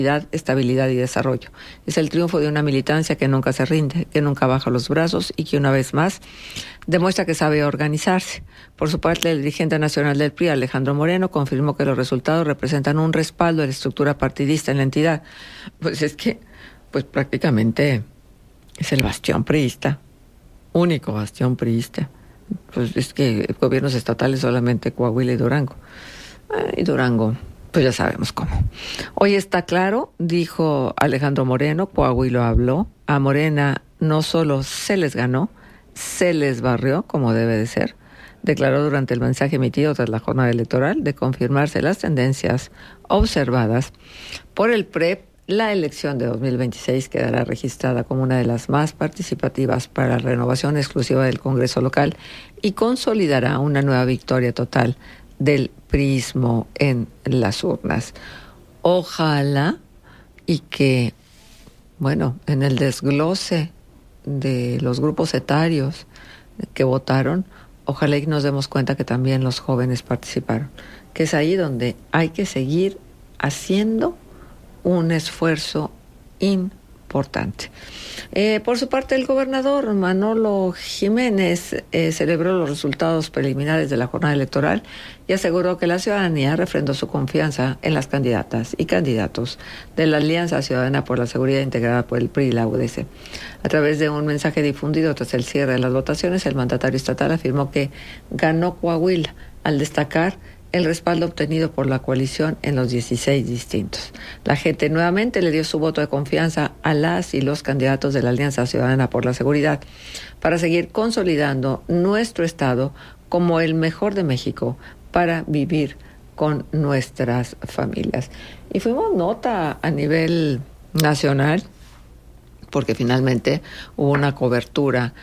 estabilidad y desarrollo. Es el triunfo de una militancia que nunca se rinde, que nunca baja los brazos y que una vez más demuestra que sabe organizarse. Por su parte, el dirigente nacional del PRI, Alejandro Moreno, confirmó que los resultados representan un respaldo de la estructura partidista en la entidad. Pues es que, pues prácticamente es el bastión priista, único bastión priista. Pues es que gobiernos estatales solamente Coahuila y Durango. Y Durango, pues ya sabemos cómo. Hoy está claro, dijo Alejandro Moreno, Coahuila habló, a Morena no solo se les ganó, se les barrió, como debe de ser. Declaró durante el mensaje emitido tras la jornada electoral de confirmarse las tendencias observadas por el PREP. La elección de 2026 quedará registrada como una de las más participativas para la renovación exclusiva del Congreso local y consolidará una nueva victoria total del priismo en las urnas. Ojalá y que, bueno, en el desglose de los grupos etarios que votaron, ojalá y nos demos cuenta que también los jóvenes participaron, que es ahí donde hay que seguir haciendo un esfuerzo importante. Por su parte, el gobernador Manolo Jiménez celebró los resultados preliminares de la jornada electoral y aseguró que la ciudadanía refrendó su confianza en las candidatas y candidatos de la Alianza Ciudadana por la Seguridad integrada por el PRI y la UDC. A través de un mensaje difundido tras el cierre de las votaciones, el mandatario estatal afirmó que ganó Coahuila al destacar el respaldo obtenido por la coalición en los 16 distintos. La gente nuevamente le dio su voto de confianza a las y los candidatos de la Alianza Ciudadana por la Seguridad para seguir consolidando nuestro Estado como el mejor de México para vivir con nuestras familias. Y fuimos nota a nivel nacional porque finalmente hubo una cobertura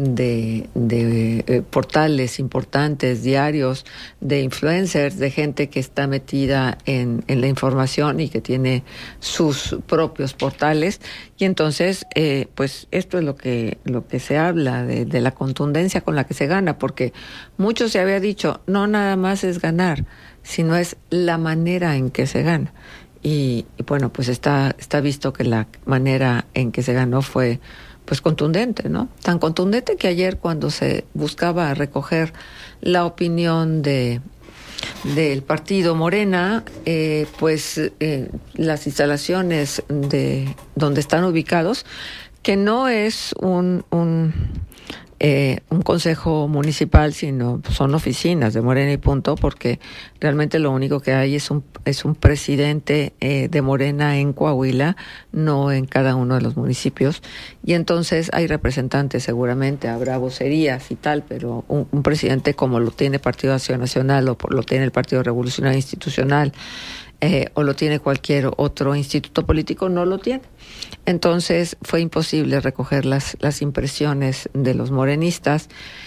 de portales importantes, diarios, de influencers, de gente que está metida en la información y que tiene sus propios portales. Y entonces, pues esto es lo que se habla de la contundencia con la que se gana, porque mucho se había dicho, no nada más es ganar, sino es la manera en que se gana. Y bueno, pues está visto que la manera en que se ganó fue pues contundente, ¿no? Tan contundente que ayer, cuando se buscaba recoger la opinión del partido Morena, las instalaciones de donde están ubicados, que no es un consejo municipal, sino son oficinas de Morena y punto, porque realmente lo único que hay es un presidente de Morena en Coahuila, no en cada uno de los municipios, y entonces hay representantes, seguramente habrá vocerías y tal, pero un presidente como lo tiene Partido Acción Nacional o lo tiene el Partido Revolucionario Institucional, o lo tiene cualquier otro instituto político, no lo tiene. Entonces fue imposible recoger las impresiones de los morenistas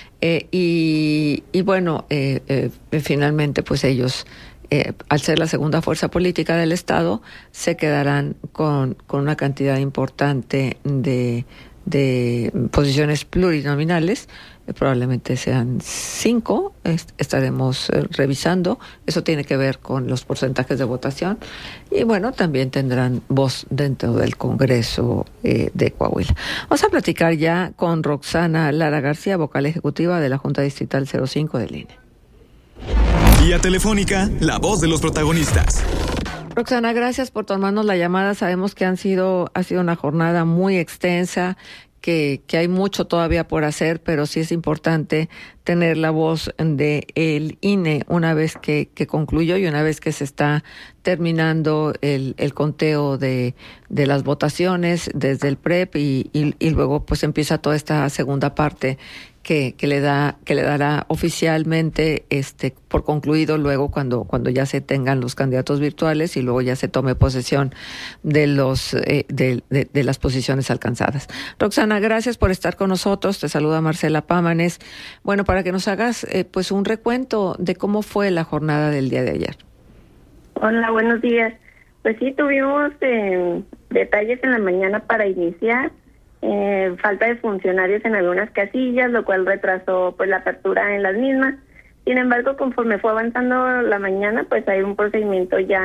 finalmente pues ellos, al ser la segunda fuerza política del Estado, se quedarán con una cantidad importante de posiciones plurinominales. Probablemente sean 5, estaremos revisando. Eso tiene que ver con los porcentajes de votación. Y bueno, también tendrán voz dentro del Congreso de Coahuila. Vamos a platicar ya con Roxana Lara García, vocal ejecutiva de la Junta Distrital 05 del INE. Vía telefónica, la voz de los protagonistas. Roxana, gracias por tomarnos la llamada. Sabemos que ha sido una jornada muy extensa, que hay mucho todavía por hacer, pero sí es importante tener la voz de el INE una vez que concluyó y una vez que se está terminando el conteo de las votaciones desde el PREP y luego pues empieza toda esta segunda parte que le dará oficialmente por concluido luego cuando ya se tengan los candidatos virtuales y luego ya se tome posesión de las posiciones alcanzadas. Roxana, gracias por estar con nosotros. Te saluda Marcela Pámanes. Bueno, para que nos hagas pues un recuento de cómo fue la jornada del día de ayer. Hola, buenos días. Pues sí, tuvimos detalles en la mañana para iniciar. Falta de funcionarios en algunas casillas, lo cual retrasó pues la apertura en las mismas. Sin embargo, conforme fue avanzando la mañana, pues hay un procedimiento ya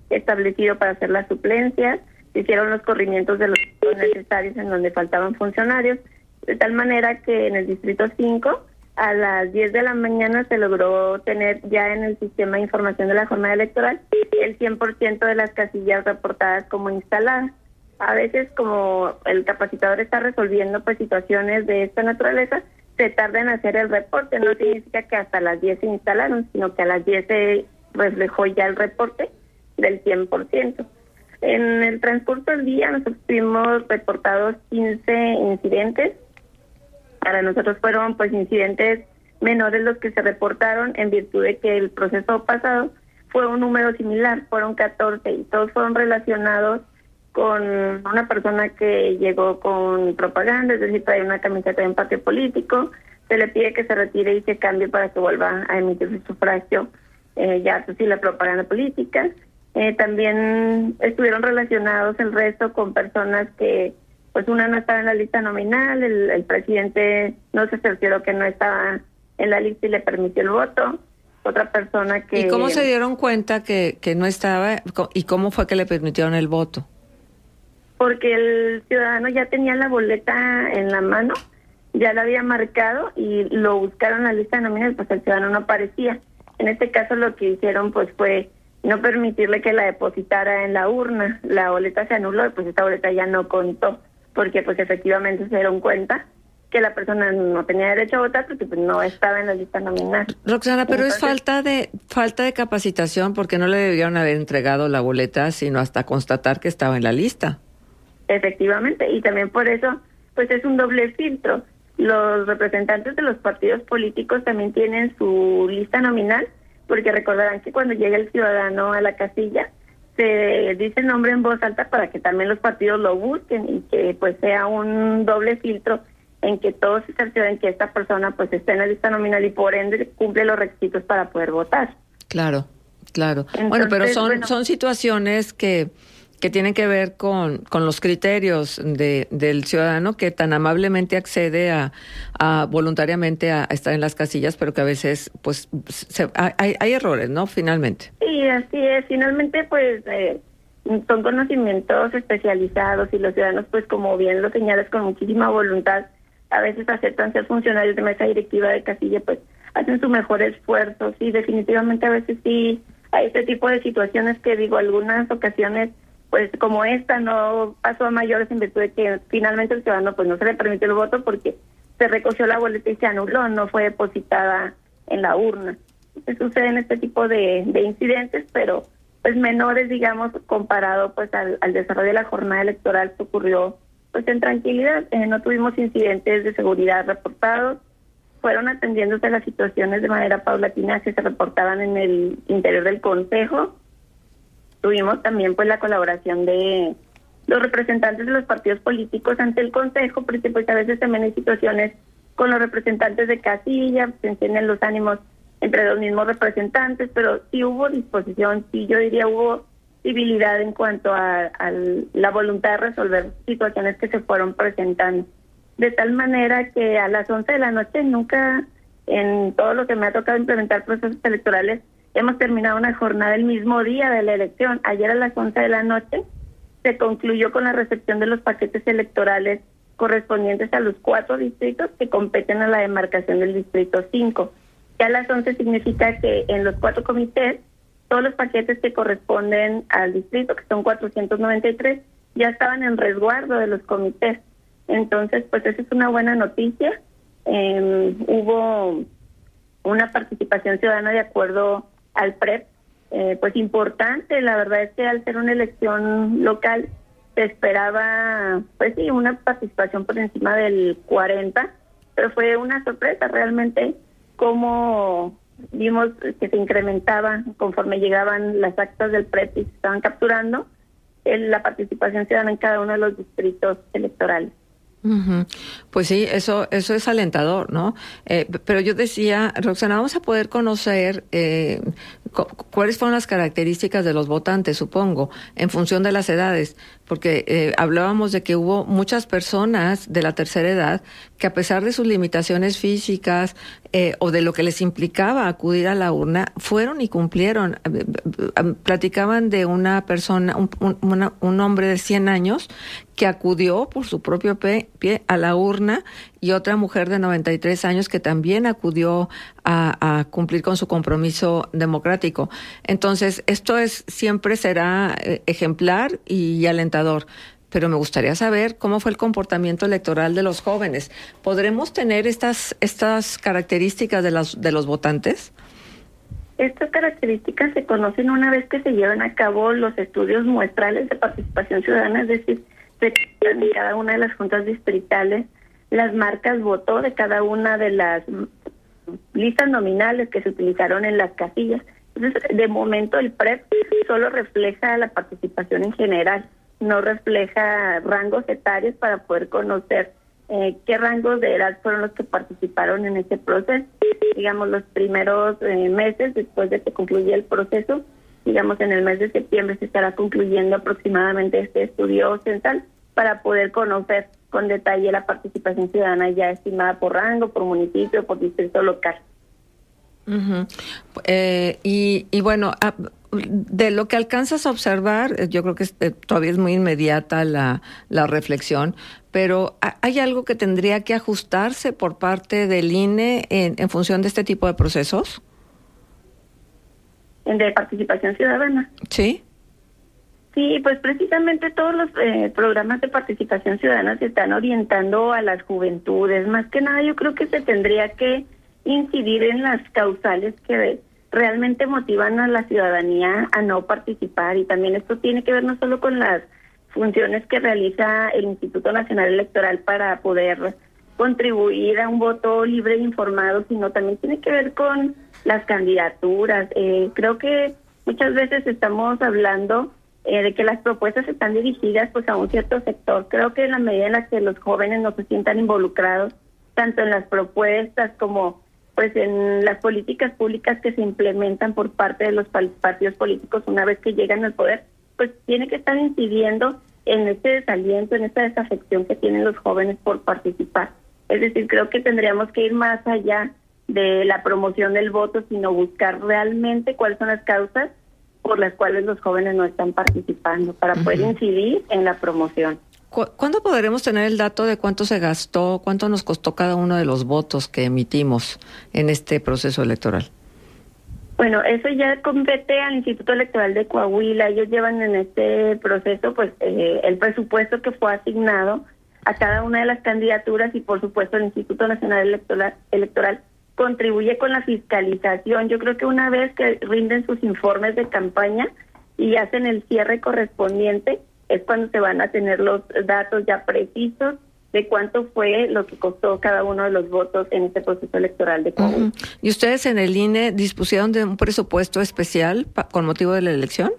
establecido para hacer las suplencias, se hicieron los corrimientos de los necesarios en donde faltaban funcionarios, de tal manera que en el Distrito 5 a las 10 de la mañana se logró tener ya en el sistema de información de la jornada electoral el 100% de las casillas reportadas como instaladas. A veces, como el capacitador está resolviendo pues situaciones de esta naturaleza, se tarda en hacer el reporte. No significa que hasta las 10 se instalaron, sino que a las 10 se reflejó ya el reporte del 100%. En el transcurso del día nosotros tuvimos reportados 15 incidentes. Para nosotros fueron pues incidentes menores los que se reportaron, en virtud de que el proceso pasado fue un número similar, fueron 14 y todos fueron relacionados con una persona que llegó con propaganda, es decir, trae una camiseta de empate político, se le pide que se retire y se cambie para que vuelva a emitir su sufragio, ya pues sí, la propaganda política. También estuvieron relacionados el resto con personas que, pues una no estaba en la lista nominal, el presidente no se cercioró que no estaba en la lista y le permitió el voto, otra persona que... ¿Y cómo se dieron cuenta que no estaba y cómo fue que le permitieron el voto? Porque el ciudadano ya tenía la boleta en la mano, ya la había marcado y lo buscaron en la lista nominal, pues el ciudadano no aparecía. En este caso lo que hicieron pues fue no permitirle que la depositara en la urna, la boleta se anuló y pues esta boleta ya no contó, porque pues efectivamente se dieron cuenta que la persona no tenía derecho a votar porque pues no estaba en la lista nominal. Roxana, pero entonces, es falta de capacitación, porque no le debieron haber entregado la boleta sino hasta constatar que estaba en la lista. Efectivamente, y también por eso pues es un doble filtro. Los representantes de los partidos políticos también tienen su lista nominal, porque recordarán que cuando llega el ciudadano a la casilla se dice el nombre en voz alta para que también los partidos lo busquen y que pues sea un doble filtro en que todos se cercioren que esta persona pues está en la lista nominal y por ende cumple los requisitos para poder votar. Claro. Entonces, bueno, pero son situaciones que tienen que ver con los criterios del ciudadano que tan amablemente accede a voluntariamente a estar en las casillas, pero que a veces pues hay errores, ¿no? Finalmente. Sí, así es. Finalmente pues son conocimientos especializados y los ciudadanos pues como bien lo señalas con muchísima voluntad, a veces aceptan ser funcionarios de mesa directiva de casilla, pues hacen su mejor esfuerzo. Sí, definitivamente a veces sí hay este tipo de situaciones que digo, algunas ocasiones pues como esta no pasó a mayores en virtud de que finalmente el ciudadano pues no se le permitió el voto porque se recogió la boleta y se anuló, no fue depositada en la urna. Entonces suceden este tipo de incidentes, pero pues menores, digamos, comparado pues al desarrollo de la jornada electoral que ocurrió pues en tranquilidad. No tuvimos incidentes de seguridad reportados, fueron atendiéndose las situaciones de manera paulatina que se reportaban en el interior del consejo. Tuvimos también pues la colaboración de los representantes de los partidos políticos ante el consejo, porque pues a veces también hay situaciones con los representantes de casilla, se encienden los ánimos entre los mismos representantes, pero sí hubo disposición, sí yo diría hubo civilidad en cuanto a la voluntad de resolver situaciones que se fueron presentando. De tal manera que a las 11 de la noche nunca, en todo lo que me ha tocado implementar procesos electorales, hemos terminado una jornada el mismo día de la elección. Ayer a las 11 de la noche se concluyó con la recepción de los paquetes electorales correspondientes a los 4 distritos que competen a la demarcación del Distrito 5. Ya a las 11 significa que en los 4 comités, todos los paquetes que corresponden al distrito, que son 493, ya estaban en resguardo de los comités. Entonces, pues esa es una buena noticia. Hubo una participación ciudadana de acuerdo al PREP, pues importante. La verdad es que al ser una elección local se esperaba, pues sí, una participación por encima del 40%, pero fue una sorpresa realmente cómo vimos que se incrementaba conforme llegaban las actas del PREP y se estaban capturando la participación ciudadana en cada uno de los distritos electorales. Uh-huh. Pues sí, eso es alentador, ¿no? Pero yo decía, Roxana, vamos a poder conocer ¿Cuáles fueron las características de los votantes, supongo, en función de las edades? Porque hablábamos de que hubo muchas personas de la tercera edad que, a pesar de sus limitaciones físicas o de lo que les implicaba acudir a la urna, fueron y cumplieron. Platicaban de una persona, un hombre de 100 años que acudió por su propio pie a la urna, y otra mujer de 93 años que también acudió a cumplir con su compromiso democrático. Entonces, esto siempre será ejemplar y alentador. Pero me gustaría saber cómo fue el comportamiento electoral de los jóvenes. ¿Podremos tener estas características de los votantes? Estas características se conocen una vez que se llevan a cabo los estudios muestrales de participación ciudadana, es decir, se crean en cada una de las juntas distritales las marcas voto de cada una de las listas nominales que se utilizaron en las casillas. Entonces, de momento el PREP solo refleja la participación en general, no refleja rangos etarios para poder conocer qué rangos de edad fueron los que participaron en ese proceso. Digamos, los primeros meses después de que concluya el proceso, digamos en el mes de septiembre se estará concluyendo aproximadamente este estudio censal para poder conocer con detalle la participación ciudadana ya estimada por rango, por municipio, por distrito local. Uh-huh. Y bueno, de lo que alcanzas a observar, yo creo que todavía es muy inmediata la reflexión, pero ¿hay algo que tendría que ajustarse por parte del INE en función de este tipo de procesos? ¿De participación ciudadana? Sí. Sí, pues precisamente todos los programas de participación ciudadana se están orientando a las juventudes. Más que nada yo creo que se tendría que incidir en las causales que realmente motivan a la ciudadanía a no participar, y también esto tiene que ver no solo con las funciones que realiza el Instituto Nacional Electoral para poder contribuir a un voto libre e informado, sino también tiene que ver con las candidaturas. Creo que muchas veces estamos hablando de que las propuestas están dirigidas pues a un cierto sector. Creo que en la medida en la que los jóvenes no se sientan involucrados tanto en las propuestas como pues en las políticas públicas que se implementan por parte de los partidos políticos una vez que llegan al poder, pues tiene que estar incidiendo en este desaliento, en esta desafección que tienen los jóvenes por participar. Es decir, creo que tendríamos que ir más allá de la promoción del voto, sino buscar realmente cuáles son las causas por las cuales los jóvenes no están participando, para poder incidir en la promoción. ¿Cuándo podremos tener el dato de cuánto se gastó, cuánto nos costó cada uno de los votos que emitimos en este proceso electoral? Bueno, eso ya compete al Instituto Electoral de Coahuila. Ellos llevan en este proceso pues el presupuesto que fue asignado a cada una de las candidaturas, y por supuesto el Instituto Nacional Electoral contribuye con la fiscalización. Yo creo que una vez que rinden sus informes de campaña y hacen el cierre correspondiente, es cuando se van a tener los datos ya precisos de cuánto fue lo que costó cada uno de los votos en este proceso electoral de Coahuila. Uh-huh. ¿Y ustedes en el INE dispusieron de un presupuesto especial con motivo de la elección?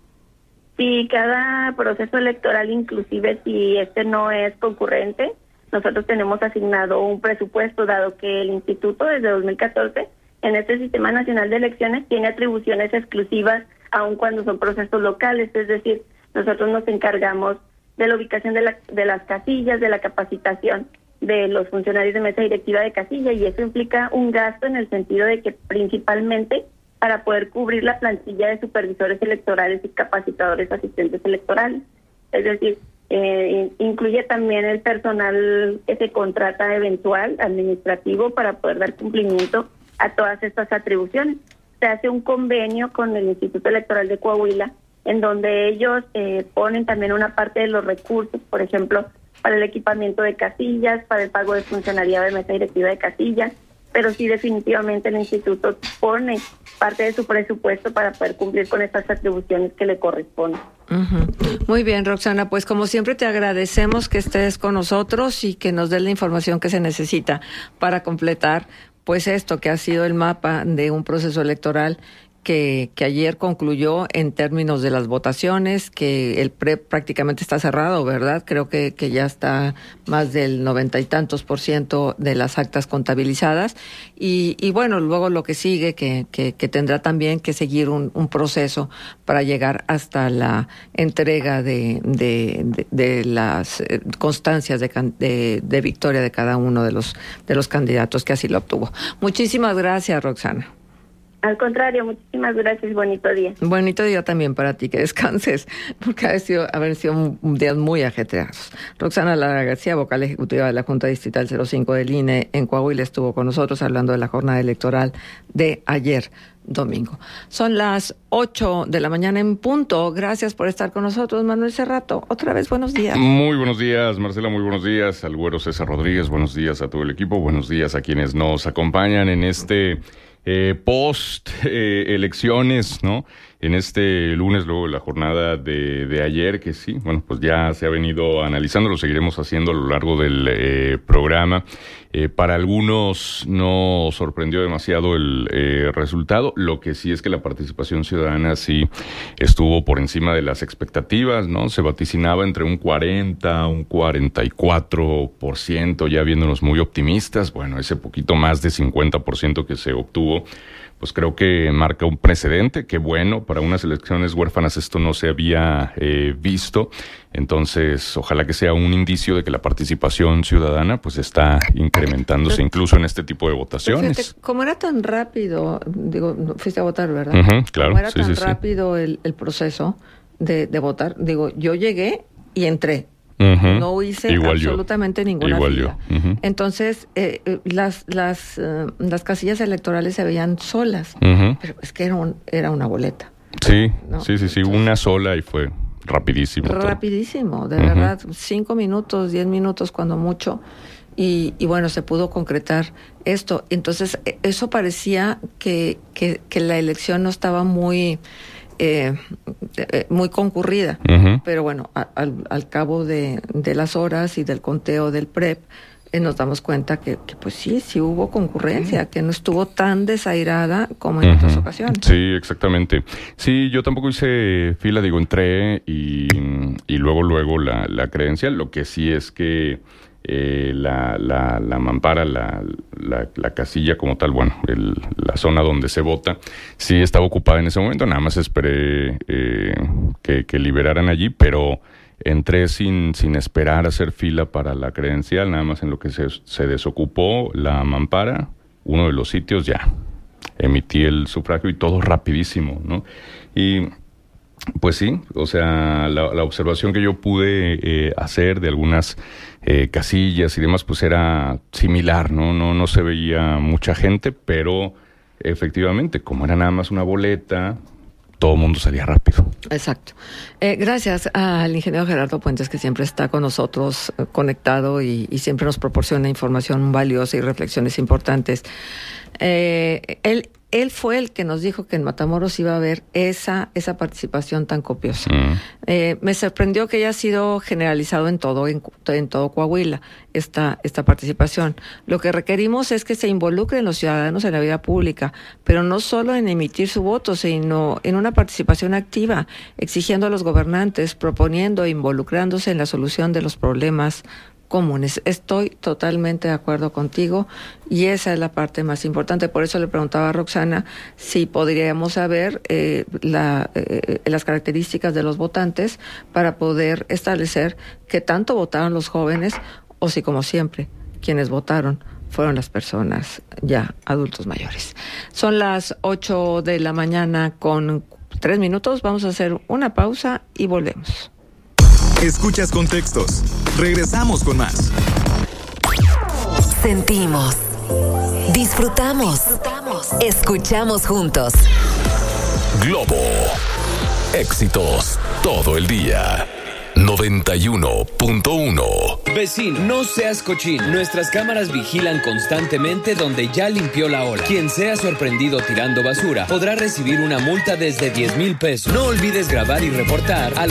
Sí, cada proceso electoral, inclusive si este no es concurrente, nosotros tenemos asignado un presupuesto, dado que el instituto desde 2014 en este Sistema Nacional de Elecciones tiene atribuciones exclusivas aun cuando son procesos locales, es decir, nosotros nos encargamos de la ubicación de las casillas, de la capacitación de los funcionarios de mesa directiva de casilla, y eso implica un gasto en el sentido de que principalmente para poder cubrir la plantilla de supervisores electorales y capacitadores asistentes electorales. Es decir, incluye también el personal que se contrata eventual, administrativo, para poder dar cumplimiento a todas estas atribuciones. Se hace un convenio con el Instituto Electoral de Coahuila, en donde ellos ponen también una parte de los recursos, por ejemplo, para el equipamiento de casillas, para el pago de funcionariado de mesa directiva de casillas, pero sí definitivamente el instituto pone parte de su presupuesto para poder cumplir con estas atribuciones que le corresponden. Uh-huh. Muy bien, Roxana, pues como siempre te agradecemos que estés con nosotros y que nos des la información que se necesita para completar pues esto que ha sido el mapa de un proceso electoral que ayer concluyó en términos de las votaciones, que el PREP prácticamente está cerrado, ¿verdad? Creo que ya está más del 90 y tantos % de las actas contabilizadas. Y bueno, luego lo que sigue, que tendrá también que seguir un proceso para llegar hasta la entrega de las constancias de victoria de cada uno de los candidatos que así lo obtuvo. Muchísimas gracias, Roxana. Al contrario, muchísimas gracias. Bonito día. Bonito día también para ti, que descanses, porque haber sido un día muy ajetreados. Roxana Lara García, vocal ejecutiva de la Junta Distrital 05 del INE en Coahuila, estuvo con nosotros hablando de la jornada electoral de ayer domingo. Son las 8 de la mañana en punto. Gracias por estar con nosotros, Manuel Cerrato. Otra vez, buenos días. Muy buenos días, Marcela, muy buenos días al güero César Rodríguez, buenos días a todo el equipo, buenos días a quienes nos acompañan en este post elecciones, ¿no? En este lunes, luego de la jornada de ayer, que sí, bueno, pues ya se ha venido analizando, lo seguiremos haciendo a lo largo del programa. Para algunos no sorprendió demasiado el resultado, lo que sí es que la participación ciudadana sí estuvo por encima de las expectativas, ¿no? Se vaticinaba entre un 40, un 44%, ya viéndonos muy optimistas. Bueno, ese poquito más de 50% que se obtuvo, pues creo que marca un precedente. Qué bueno, para unas elecciones huérfanas esto no se había visto. Entonces, ojalá que sea un indicio de que la participación ciudadana pues está incrementándose incluso en este tipo de votaciones. Fíjate, como era tan rápido, fuiste a votar, ¿verdad? Claro, como era tan rápido el proceso de votar, yo llegué y entré. No hice absolutamente ninguna fila. Entonces, las casillas electorales se veían solas, pero es que era una boleta. Sí, ¿no? sí, una sola y fue rapidísimo. Rapidísimo, de verdad, 5 minutos, 10 minutos cuando mucho. Y bueno, se pudo concretar esto. Entonces, eso parecía que la elección no estaba muy concurrida, pero bueno, al cabo de las horas y del conteo del PREP, nos damos cuenta que pues sí hubo concurrencia, que no estuvo tan desairada como en otras ocasiones. Sí, exactamente. Sí, yo tampoco hice fila, entré y luego la credencial. Lo que sí es que la mampara, la casilla como tal, bueno, la zona donde se vota, sí estaba ocupada en ese momento. Nada más esperé que liberaran allí, pero entré sin esperar a hacer fila para la credencial. Nada más en lo que se desocupó la mampara, uno de los sitios, ya emití el sufragio y todo rapidísimo, ¿no? Y pues sí, o sea, la observación que yo pude hacer de algunas casillas y demás, pues era similar, ¿no? No se veía mucha gente, pero efectivamente, como era nada más una boleta, todo el mundo salía rápido. Exacto. Gracias al ingeniero Gerardo Puentes, que siempre está con nosotros conectado y siempre nos proporciona información valiosa y reflexiones importantes. Él fue el que nos dijo que en Matamoros iba a haber esa participación tan copiosa. Me sorprendió que haya sido generalizado en todo Coahuila esta participación. Lo que requerimos es que se involucren los ciudadanos en la vida pública, pero no solo en emitir su voto, sino en una participación activa, exigiendo a los gobernantes, proponiendo e involucrándose en la solución de los problemas comunes. Estoy totalmente de acuerdo contigo y esa es la parte más importante. Por eso le preguntaba a Roxana si podríamos saber las características de los votantes para poder establecer qué tanto votaron los jóvenes o si, como siempre, quienes votaron fueron las personas ya adultos mayores. Son las 8 de la mañana con 3 minutos. Vamos a hacer una pausa y volvemos. Escuchas Contextos. Regresamos con más. Sentimos. Disfrutamos. Escuchamos juntos. Globo. Éxitos todo el día. 91.1. Vecino, no seas cochino. Nuestras cámaras vigilan constantemente donde ya limpió la ola. Quien sea sorprendido tirando basura podrá recibir una multa desde 10,000 pesos. No olvides grabar y reportar al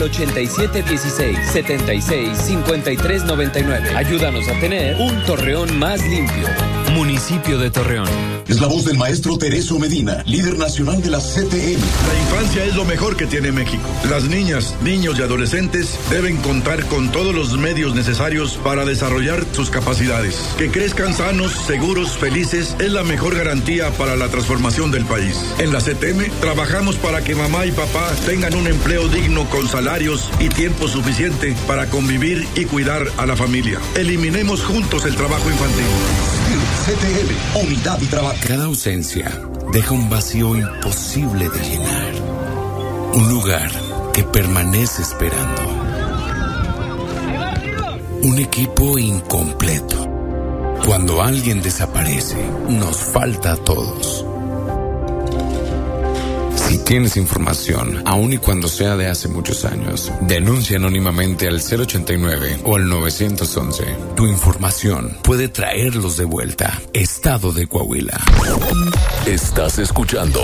8716-765399. Ayúdanos a tener un Torreón más limpio. Municipio de Torreón. Es la voz del maestro Tereso Medina, líder nacional de la CTM. La infancia es lo mejor que tiene México. Las niñas, niños y adolescentes deben contar con todos los medios necesarios para desarrollar sus capacidades. Que crezcan sanos, seguros, felices es la mejor garantía para la transformación del país. En la CTM trabajamos para que mamá y papá tengan un empleo digno con salarios y tiempo suficiente para convivir y cuidar a la familia. Eliminemos juntos el trabajo infantil. CTM, unidad y trabajo. Cada ausencia deja un vacío imposible de llenar. Un lugar que permanece esperando. Un equipo incompleto. Cuando alguien desaparece, nos falta a todos. Si tienes información, aun y cuando sea de hace muchos años, denuncia anónimamente al 089 o al 911. Tu información puede traerlos de vuelta. Estado de Coahuila. Estás escuchando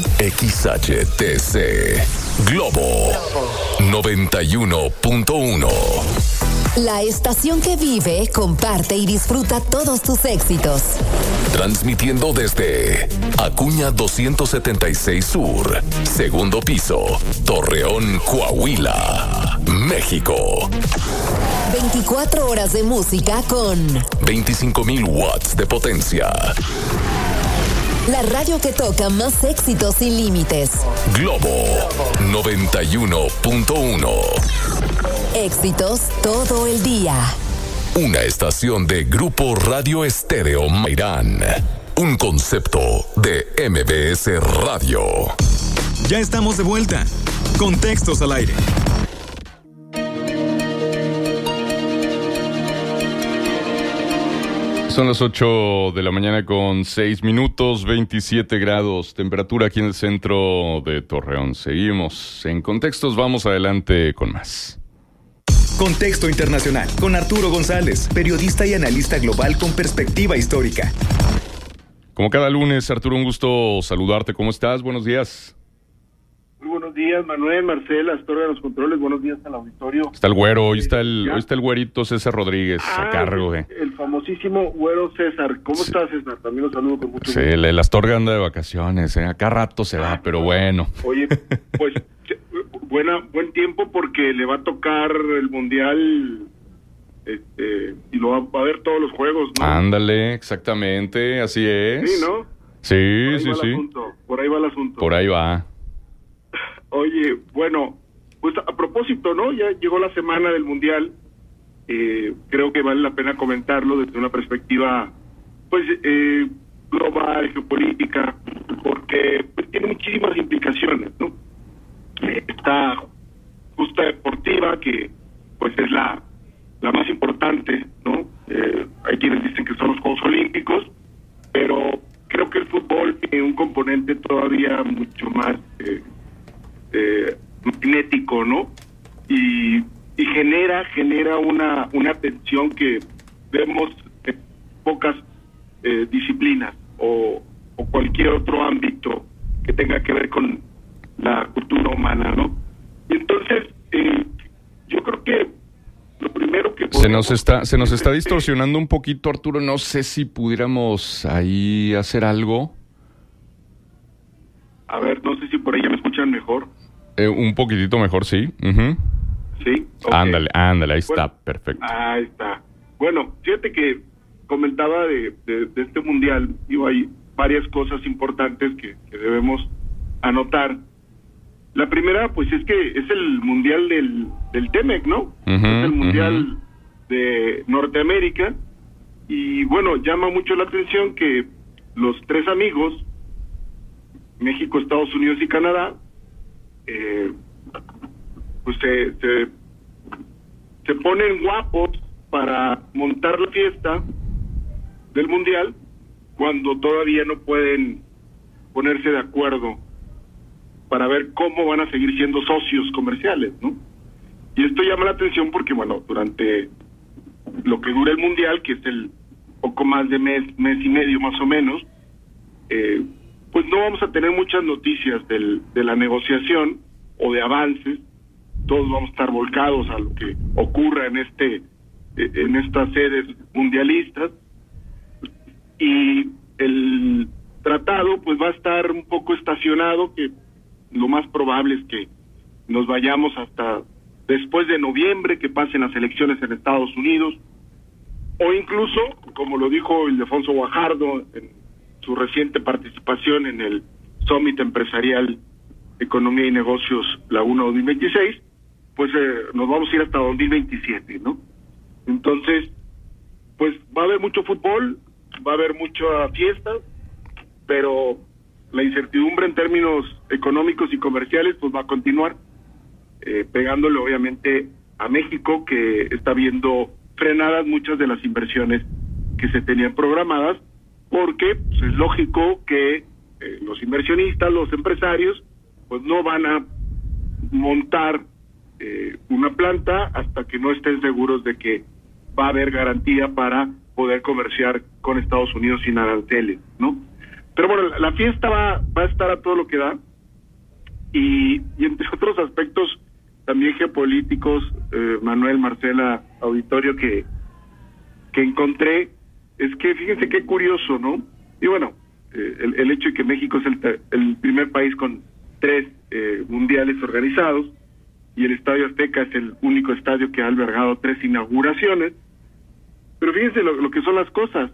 XHTC Globo 91.1. La estación que vive, comparte y disfruta todos tus éxitos. Transmitiendo desde Acuña 276 Sur, segundo piso, Torreón, Coahuila, México. 24 horas de música con 25,000 watts de potencia. La radio que toca más éxitos sin límites. Globo 91.1. Éxitos todo el día. Una estación de Grupo Radio Estéreo Mairán. Un concepto de MBS Radio. Ya estamos de vuelta. Contextos al aire. Son las 8 de la mañana con 6 minutos, 27 grados, temperatura aquí en el centro de Torreón. Seguimos en Contextos, vamos adelante con más. Contexto Internacional, con Arturo González, periodista y analista global con perspectiva histórica. Como cada lunes, Arturo, un gusto saludarte. ¿Cómo estás? Buenos días. Muy buenos días, Manuel, Marcela, Astorga de los controles. Buenos días al auditorio. Está el güero, hoy está el güerito César Rodríguez a cargo. El famosísimo güero César. ¿Cómo estás, César? También lo saludo con mucho gusto. Sí, el Astorga anda de vacaciones, acá rato se va, pero bueno. Oye, pues buen tiempo porque le va a tocar el Mundial y lo va a ver todos los juegos, ¿no? Ándale, exactamente, así es. Sí, ¿no? Sí. Por ahí va el asunto. Por ahí va. Oye, bueno, pues a propósito, ¿no? Ya llegó la semana del Mundial. Creo que vale la pena comentarlo desde una perspectiva, pues, global, geopolítica, porque pues, tiene muchísimas implicaciones, ¿no? Esta justa deportiva que, pues, es la más importante, ¿no? Hay quienes dicen que son los Juegos Olímpicos, pero creo que el fútbol tiene un componente todavía mucho más magnético, ¿no? Y genera una tensión que vemos en pocas disciplinas o cualquier otro ámbito que tenga que ver con la cultura humana, ¿no? Y entonces yo creo que lo primero que se nos está distorsionando un poquito, Arturo. No sé si pudiéramos ahí hacer algo. A ver, no sé si por ahí ya me escuchan mejor. Un poquitito mejor, sí. Uh-huh. Sí. Okay. Ándale, ahí está, perfecto. Ahí está. Bueno, fíjate que comentaba de este mundial, hay varias cosas importantes que debemos anotar. La primera, pues es que es el mundial del TEMEC, ¿no? Uh-huh, es el mundial de Norteamérica. Y bueno, llama mucho la atención que los tres amigos, México, Estados Unidos y Canadá, pues se ponen guapos para montar la fiesta del mundial cuando todavía no pueden ponerse de acuerdo para ver cómo van a seguir siendo socios comerciales, ¿no? Y esto llama la atención porque, bueno, durante lo que dura el mundial, que es el poco más de mes y medio más o menos, pues no vamos a tener muchas noticias de la negociación o de avances. Todos vamos a estar volcados a lo que ocurra en estas sedes mundialistas. y el tratado pues va a estar un poco estacionado, que lo más probable es que nos vayamos hasta después de noviembre, que pasen las elecciones en Estados Unidos, o incluso, como lo dijo Ildefonso Guajardo en su reciente participación en el Summit Empresarial Economía y Negocios Laguna 2026, pues nos vamos a ir hasta 2027, ¿no? Entonces, pues va a haber mucho fútbol, va a haber mucha fiesta, pero la incertidumbre en términos económicos y comerciales pues va a continuar, pegándole obviamente a México, que está viendo frenadas muchas de las inversiones que se tenían programadas, porque pues, es lógico que los inversionistas, los empresarios, pues no van a montar una planta hasta que no estén seguros de que va a haber garantía para poder comerciar con Estados Unidos sin aranceles, ¿no? Pero bueno, la fiesta va a estar a todo lo que da, y entre otros aspectos también geopolíticos, Manuel, Marcela, auditorio, que encontré, es que fíjense qué curioso, ¿no? Y bueno, el hecho de que México es el primer país con 3 mundiales organizados, y el Estadio Azteca es el único estadio que ha albergado 3 inauguraciones. Pero fíjense lo que son las cosas.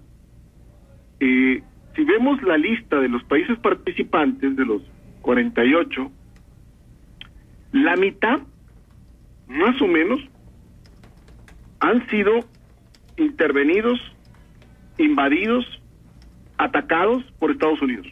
Si vemos la lista de los países participantes, de los 48, la mitad, más o menos, han sido intervenidos, invadidos, atacados por Estados Unidos.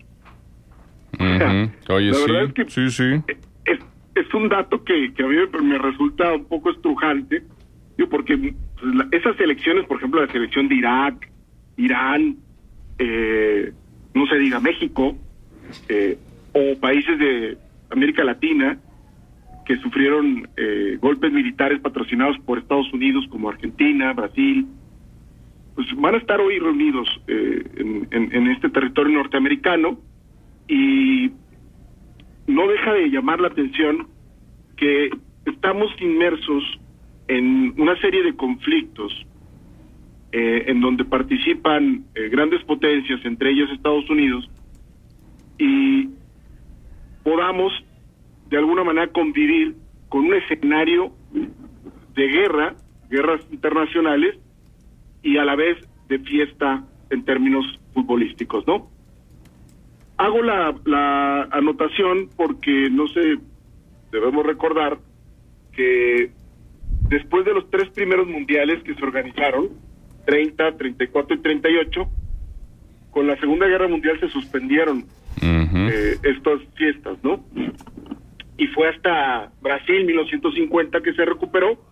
Oye, la sí, verdad es que sí. Es un dato que a mí me resulta un poco estrujante, porque pues, esas elecciones, por ejemplo, la selección de Irak, Irán, no se diga México, o países de América Latina que sufrieron golpes militares patrocinados por Estados Unidos, como Argentina, Brasil, pues van a estar hoy reunidos en este territorio norteamericano, y no deja de llamar la atención que estamos inmersos en una serie de conflictos en donde participan grandes potencias, entre ellas Estados Unidos, y podamos de alguna manera convivir con un escenario de guerras internacionales, y a la vez de fiesta en términos futbolísticos, ¿no? Hago la anotación porque, no sé, debemos recordar que después de los 3 primeros mundiales que se organizaron, 30, 34 y 38, con la Segunda Guerra Mundial se suspendieron estas fiestas, ¿no? Y fue hasta Brasil, 1950, que se recuperó,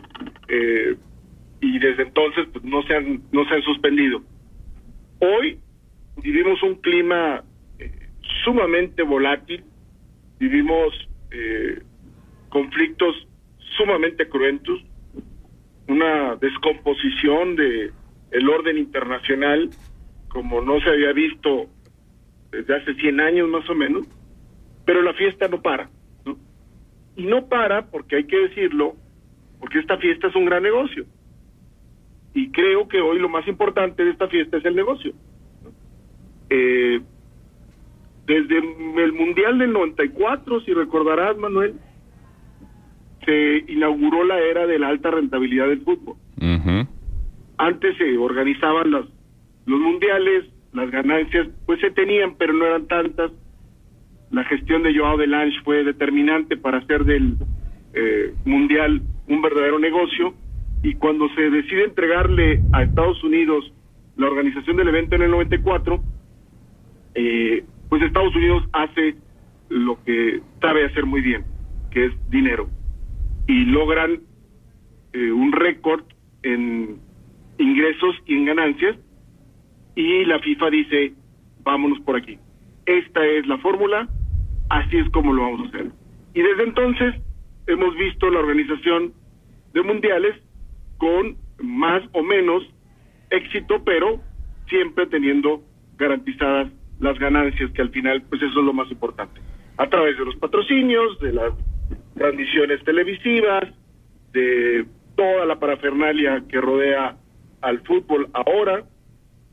y desde entonces pues no se han suspendido. Hoy vivimos un clima sumamente volátil, vivimos conflictos sumamente cruentos, una descomposición de el orden internacional como no se había visto desde hace 100 años más o menos, pero la fiesta no para, ¿no? Y no para, porque hay que decirlo, porque esta fiesta es un gran negocio, y creo que hoy lo más importante de esta fiesta es el negocio, ¿no? Desde el Mundial del 94, si recordarás, Manuel, se inauguró la era de la alta rentabilidad del fútbol. Antes se organizaban los mundiales, las ganancias pues se tenían, pero no eran tantas. La gestión de Joao Delange fue determinante para hacer del mundial un verdadero negocio, y cuando se decide entregarle a Estados Unidos la organización del evento en el 94, pues Estados Unidos hace lo que sabe hacer muy bien, que es dinero, y logran un récord en ingresos y en ganancias, y la FIFA dice, vámonos por aquí, esta es la fórmula, así es como lo vamos a hacer. Y desde entonces hemos visto la organización de mundiales con más o menos éxito, pero siempre teniendo garantizadas las ganancias, que al final pues eso es lo más importante, a través de los patrocinios, de las transmisiones televisivas, de toda la parafernalia que rodea al fútbol ahora,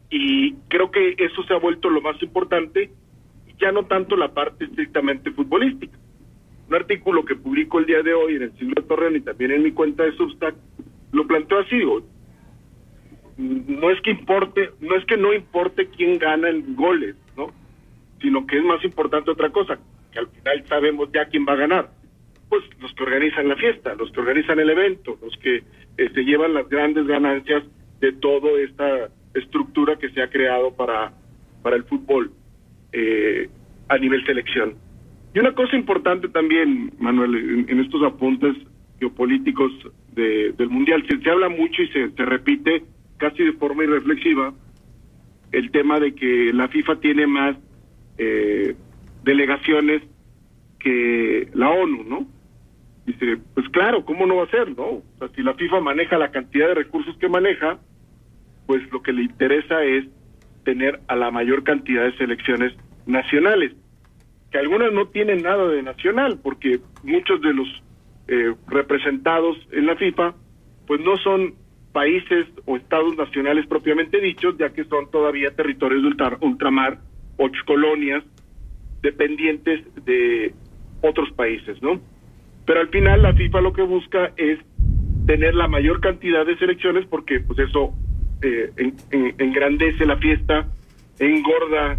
Y creo que eso se ha vuelto lo más importante, ya no tanto la parte estrictamente futbolística. Un artículo que publico el día de hoy en el Siglo de Torreón y también en mi cuenta de Substack, lo planteo así, digo, no es que no importe quién gana en goles, ¿no? Sino que es más importante otra cosa, que al final sabemos ya quién va a ganar. Pues los que organizan la fiesta, los que organizan el evento, los que se llevan las grandes ganancias de toda esta estructura que se ha creado para el fútbol a nivel selección. Y una cosa importante también, Manuel, en estos apuntes geopolíticos del Mundial, se habla mucho y se repite casi de forma irreflexiva el tema de que la FIFA tiene más delegaciones que la ONU, ¿no? Dice, pues claro, ¿cómo no va a ser, no? O sea, si la FIFA maneja la cantidad de recursos que maneja, pues lo que le interesa es tener a la mayor cantidad de selecciones nacionales, que algunas no tienen nada de nacional, porque muchos de los representados en la FIFA, pues no son países o estados nacionales propiamente dichos, ya que son todavía territorios de ultramar o colonias dependientes de otros países, ¿no? Pero al final la FIFA lo que busca es tener la mayor cantidad de selecciones, porque pues eso engrandece la fiesta, engorda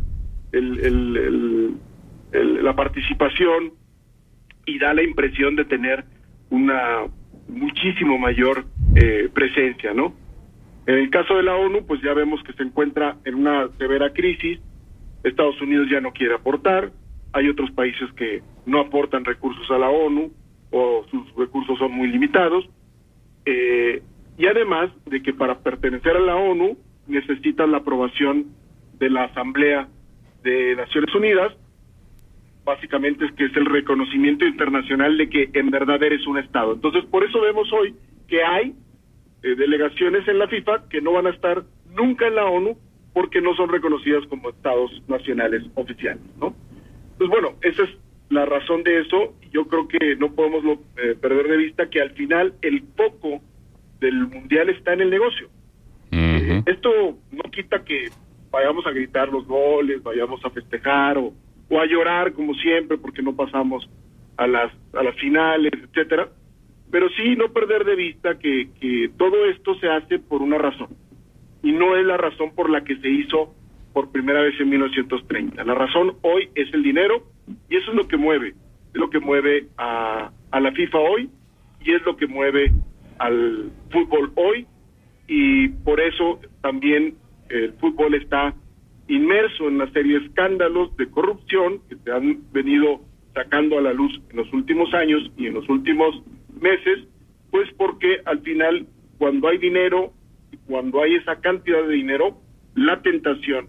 la participación y da la impresión de tener una muchísimo mayor presencia, ¿no? En el caso de la ONU, pues ya vemos que se encuentra en una severa crisis. Estados Unidos ya no quiere aportar, hay otros países que no aportan recursos a la ONU o sus recursos son muy limitados, y además de que para pertenecer a la ONU necesitan la aprobación de la Asamblea de Naciones Unidas. Básicamente es que es el reconocimiento internacional de que en verdad eres un Estado. Entonces, por eso vemos hoy que hay delegaciones en la FIFA que no van a estar nunca en la ONU porque no son reconocidas como Estados nacionales oficiales, ¿no? Pues bueno, esa es la razón de eso. Yo creo que no podemos perder de vista que al final el foco del Mundial está en el negocio. Esto no quita que vayamos a gritar los goles, vayamos a festejar o a llorar como siempre porque no pasamos a las finales, etcétera, pero sí no perder de vista que todo esto se hace por una razón, y no es la razón por la que se hizo por primera vez en 1930. La razón hoy es el dinero, y eso es lo que mueve a la FIFA hoy, y es lo que mueve al fútbol hoy, y por eso también el fútbol está inmerso en una serie de escándalos de corrupción que se han venido sacando a la luz en los últimos años y en los últimos meses, pues porque al final, cuando hay dinero, cuando hay esa cantidad de dinero, la tentación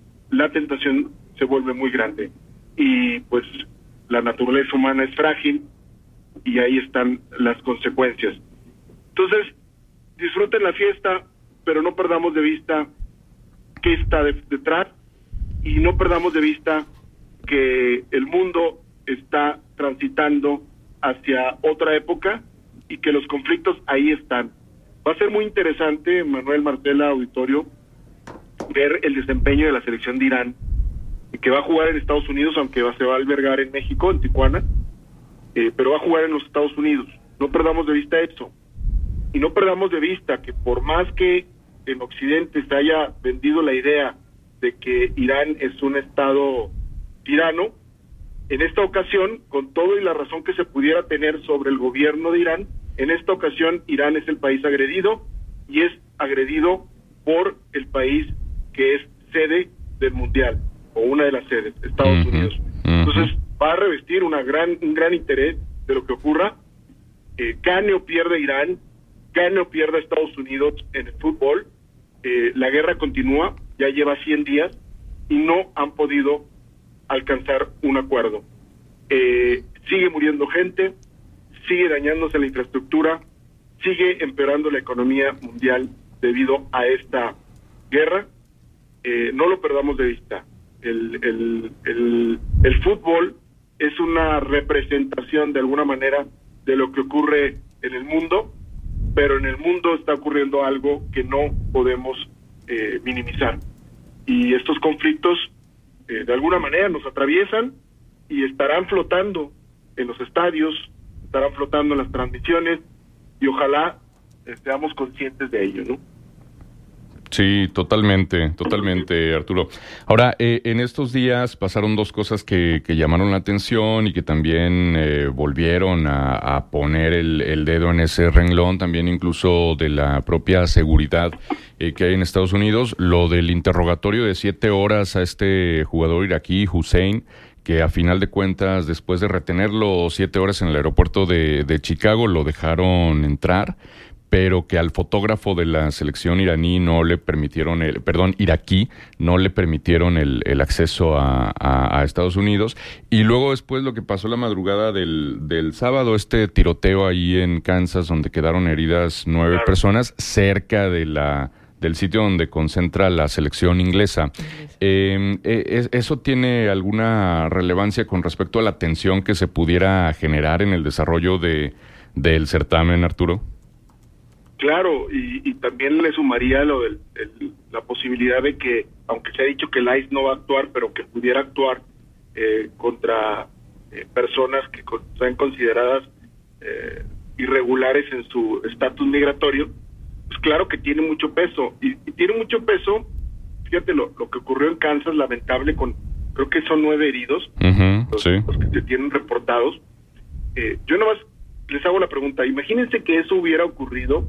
se vuelve muy grande, y pues la naturaleza humana es frágil y ahí están las consecuencias. Entonces, disfruten la fiesta, pero no perdamos de vista qué está detrás, y no perdamos de vista que el mundo está transitando hacia otra época y que los conflictos ahí están. Va a ser muy interesante, Manuel, Marcela, auditorio, ver el desempeño de la selección de Irán, que va a jugar en Estados Unidos, aunque se va a albergar en México, en Tijuana, pero va a jugar en los Estados Unidos. No perdamos de vista eso. Y no perdamos de vista que por más que en Occidente se haya vendido la idea de que Irán es un estado tirano, en esta ocasión, con todo y la razón que se pudiera tener sobre el gobierno de Irán, en esta ocasión Irán es el país agredido, y es agredido por el país que es sede del Mundial, o una de las sedes, Estados Unidos. Entonces va a revestir un gran interés de lo que ocurra, gane o pierda Irán, gane o pierda Estados Unidos en el fútbol. La guerra continúa, ya lleva 100 días y no han podido alcanzar un acuerdo. Sigue muriendo gente, sigue dañándose la infraestructura, sigue empeorando la economía mundial debido a esta guerra. No lo perdamos de vista. El fútbol es una representación de alguna manera de lo que ocurre en el mundo, pero en el mundo está ocurriendo algo que no podemos minimizar. Y estos conflictos de alguna manera nos atraviesan y estarán flotando en los estadios, estarán flotando en las transmisiones, y ojalá seamos conscientes de ello, ¿no? Sí, totalmente, Arturo. Ahora, en estos días pasaron dos cosas que llamaron la atención y que también volvieron a poner el dedo en ese renglón, también incluso de la propia seguridad que hay en Estados Unidos. Lo del interrogatorio de 7 horas a este jugador iraquí, Hussein, que a final de cuentas, después de retenerlo 7 horas en el aeropuerto de Chicago, lo dejaron entrar, pero que al fotógrafo de la selección iraquí no le permitieron el acceso a Estados Unidos. Y luego después lo que pasó la madrugada del sábado, este tiroteo ahí en Kansas, donde quedaron heridas 9 personas cerca del sitio donde concentra la selección inglesa. ¿Eso tiene alguna relevancia con respecto a la tensión que se pudiera generar en el desarrollo del certamen, Arturo? Claro, y también le sumaría lo la posibilidad de que, aunque se ha dicho que el ICE no va a actuar, pero que pudiera actuar contra personas que sean consideradas irregulares en su estatus migratorio, pues claro que tiene mucho peso. Y tiene mucho peso, fíjate lo que ocurrió en Kansas, lamentable, creo que son 9 heridos, los que se tienen reportados. Yo nomás les hago la pregunta, imagínense que eso hubiera ocurrido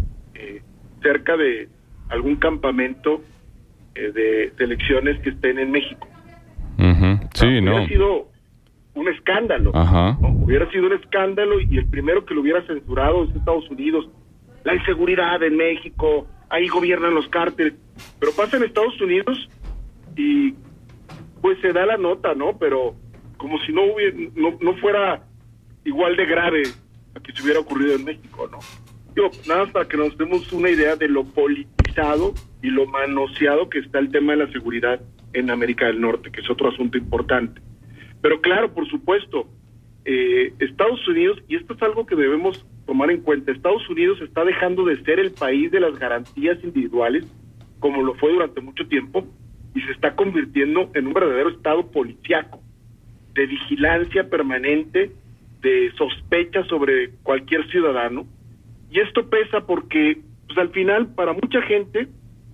cerca de algún campamento de selecciones que estén en México. Hubiera sido un escándalo, ¿no? Hubiera sido un escándalo, y el primero que lo hubiera censurado es Estados Unidos. La inseguridad en México, ahí gobiernan los cárteles, pero pasa en Estados Unidos y pues se da la nota, ¿no? Pero como si no fuera igual de grave a que se hubiera ocurrido en México, ¿no? Nada más para que nos demos una idea de lo politizado y lo manoseado que está el tema de la seguridad en América del Norte, que es otro asunto importante. Pero claro, por supuesto, Estados Unidos, y esto es algo que debemos tomar en cuenta, Estados Unidos está dejando de ser el país de las garantías individuales, como lo fue durante mucho tiempo, y se está convirtiendo en un verdadero estado policíaco, de vigilancia permanente, de sospecha sobre cualquier ciudadano. Y esto pesa porque, pues al final, para mucha gente,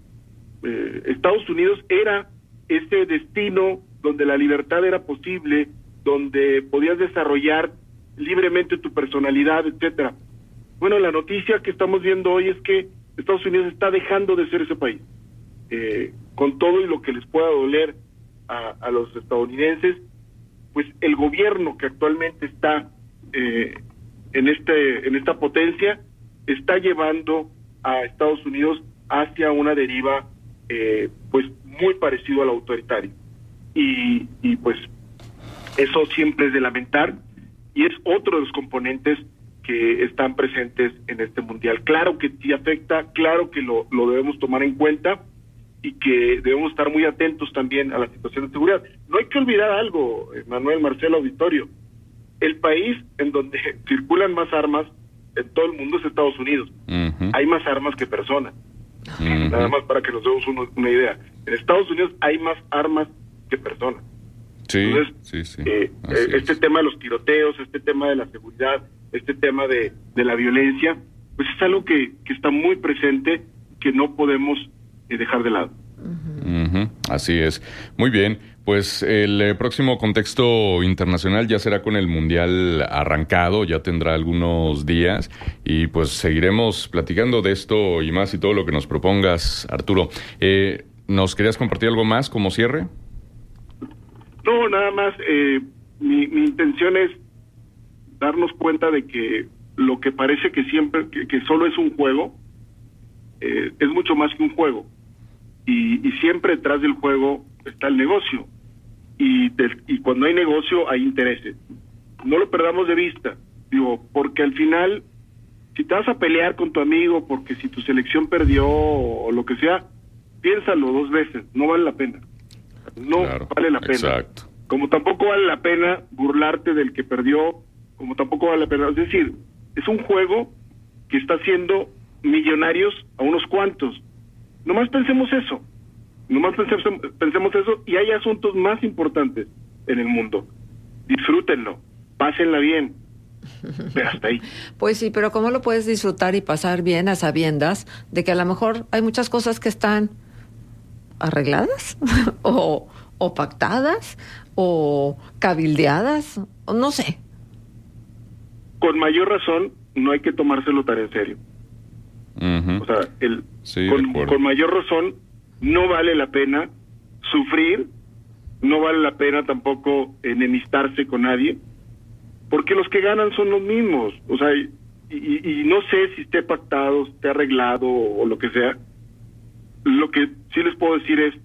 Estados Unidos era ese destino donde la libertad era posible, donde podías desarrollar libremente tu personalidad, etcétera. Bueno, la noticia que estamos viendo hoy es que Estados Unidos está dejando de ser ese país, con todo y lo que les pueda doler a los estadounidenses. Pues el gobierno que actualmente está en esta potencia está llevando a Estados Unidos hacia una deriva pues muy parecido al autoritario, y pues eso siempre es de lamentar, y es otro de los componentes que están presentes en este mundial. Claro que sí afecta, claro que lo debemos tomar en cuenta, y que debemos estar muy atentos también a la situación de seguridad. No hay que olvidar algo, Manuel, Marcelo, auditorio: el país en donde circulan más armas en todo el mundo es Estados Unidos. Hay más armas que personas. Nada más para que nos demos una idea. En Estados Unidos hay más armas que personas. Entonces, este tema de los tiroteos, este tema de la seguridad, este tema de la violencia, pues es algo que está muy presente, que no podemos dejar de lado. Así es. Muy bien. Pues el próximo contexto internacional ya será con el Mundial arrancado, ya tendrá algunos días, y pues seguiremos platicando de esto y más, y todo lo que nos propongas, Arturo. ¿Nos querías compartir algo más como cierre? No, nada más. Mi intención es darnos cuenta de que lo que parece que siempre, que solo es un juego, es mucho más que un juego. Y siempre detrás del juego está el negocio. Y cuando hay negocio hay intereses. No lo perdamos de vista, porque al final, si te vas a pelear con tu amigo porque si tu selección perdió o lo que sea, piénsalo 2 veces, no vale la pena. Vale la pena. Exacto. Como tampoco vale la pena burlarte del que perdió, como tampoco vale la pena. Es decir, es un juego que está haciendo millonarios a unos cuantos. Nomás pensemos eso. Nomás pensemos eso, y hay asuntos más importantes en el mundo. Disfrútenlo, pásenla bien, pero hasta ahí. Pues sí, pero ¿cómo lo puedes disfrutar y pasar bien a sabiendas de que a lo mejor hay muchas cosas que están arregladas o pactadas o cabildeadas, o no sé? Con mayor razón, no hay que tomárselo tan en serio. O sea, con mayor razón, no vale la pena sufrir, no vale la pena tampoco enemistarse con nadie, porque los que ganan son los mismos. O sea, y no sé si esté pactado, esté arreglado o lo que sea. Lo que sí les puedo decir es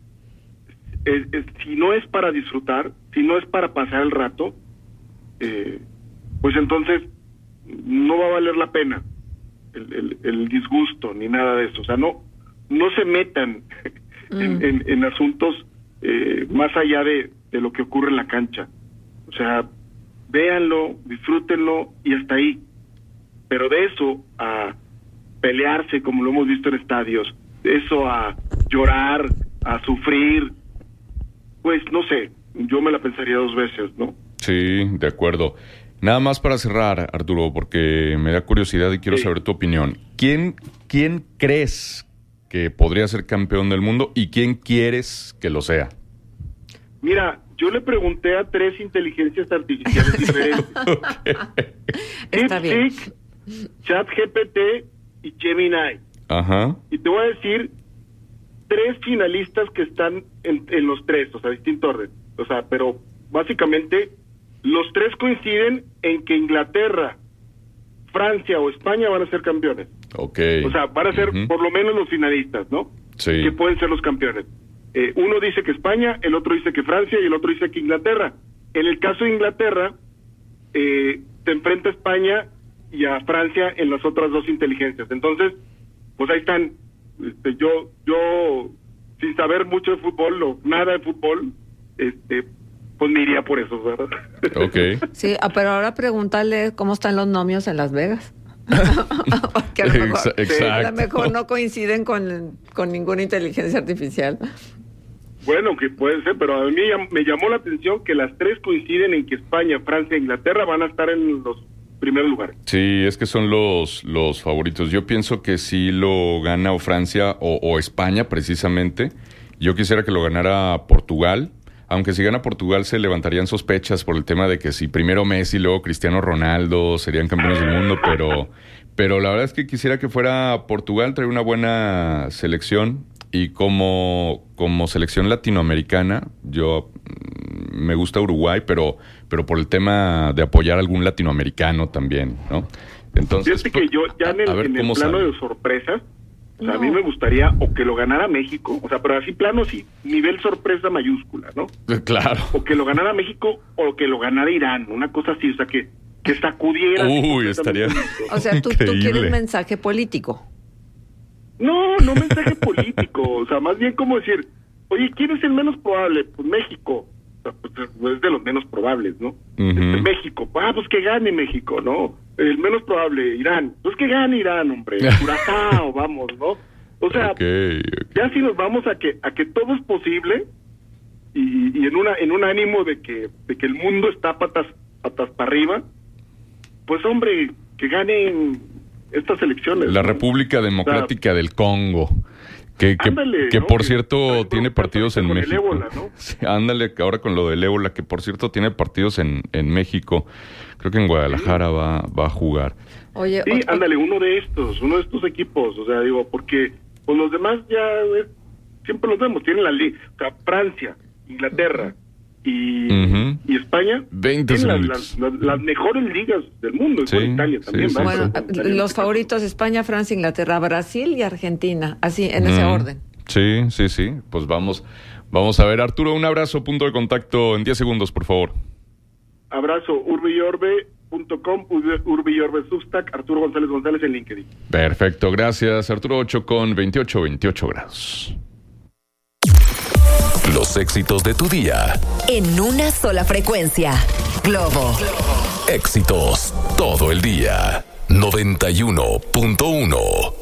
si no es para disfrutar, si no es para pasar el rato, pues entonces no va a valer la pena el disgusto ni nada de eso. O sea, no se metan en asuntos más allá de lo que ocurre en la cancha. O sea, véanlo, disfrútenlo y hasta ahí. Pero de eso a pelearse como lo hemos visto en estadios, de eso a llorar, a sufrir, pues no sé, yo me la pensaría 2 veces, ¿no? Sí, de acuerdo. Nada más para cerrar, Arturo, porque me da curiosidad y quiero saber tu opinión. ¿Quién crees que podría ser campeón del mundo y quién quieres que lo sea? Mira, yo le pregunté a 3 inteligencias artificiales diferentes. Está bien. ChatGPT y Gemini. Ajá. Y te voy a decir 3 finalistas que están en los 3, o sea, distinto orden. O sea, pero básicamente los 3 coinciden en que Inglaterra, Francia o España van a ser campeones. Okay. O sea, van a ser por lo menos los finalistas, ¿no? Sí. Que pueden ser los campeones. Uno dice que España, el otro dice que Francia y el otro dice que Inglaterra. En el caso de Inglaterra, se enfrenta a España y a Francia en las otras 2 inteligencias. Entonces, pues ahí están. Yo sin saber mucho de fútbol o nada de fútbol, pues me iría por eso, ¿verdad? Okay. Sí, pero ahora pregúntale cómo están los nomios en Las Vegas. Porque a lo mejor no coinciden con ninguna inteligencia artificial. Bueno, que puede ser, pero a mí me llamó la atención que las 3 coinciden en que España, Francia e Inglaterra van a estar en los primeros lugares. Sí, es que son los favoritos. Yo pienso que si lo gana o Francia o España precisamente. Yo quisiera que lo ganara Portugal, aunque si gana Portugal se levantarían sospechas por el tema de que si primero Messi, luego Cristiano Ronaldo serían campeones del mundo, pero la verdad es que quisiera que fuera Portugal, trae una buena selección. Y como selección latinoamericana, yo me gusta Uruguay, pero por el tema de apoyar a algún latinoamericano también, ¿no? Entonces, fíjate que yo ya en el plano de sorpresas, o sea, a mí me gustaría o que lo ganara México, o sea, pero así plano sí, nivel sorpresa mayúscula, ¿no? Claro. O que lo ganara México o que lo ganara Irán, una cosa así, o sea, que sacudiera. Uy, estaría. O sea, tú quieres mensaje político. No mensaje político, o sea, más bien como decir, oye, ¿quién es el menos probable? Pues México, o sea, pues es de los menos probables, ¿no? México, pues que gane México, ¿no? El menos probable, Irán, pues que gane Irán, hombre, Curazao, vamos, ¿no? O sea, ya si nos vamos a que todo es posible y en un ánimo de que el mundo está patas para arriba, pues hombre, que ganen estas elecciones. La República Democrática del Congo, que por cierto tiene partidos en México. El ébola, ¿no? Sí, ándale, ahora con lo del ébola, que por cierto tiene partidos en México. Creo que en Guadalajara va a jugar. Oye, sí, ándale, uno de estos equipos, o sea, digo, porque pues los demás ya siempre los vemos, tienen la liga, o sea, Francia, Inglaterra y España 20 tienen las mejores ligas del mundo, sí, Italia también. Sí, bueno, los favoritos España, Francia, Inglaterra, Brasil y Argentina, así en ese orden. Sí, pues vamos a ver. Arturo, un abrazo, punto de contacto en 10 segundos, por favor. Abrazo, urbiyorbe.com, Urbi y Orbe Substack, Arturo González en LinkedIn. Perfecto, gracias. Arturo 8 con 28 grados. Los éxitos de tu día. En una sola frecuencia. Globo. Éxitos todo el día. 91.1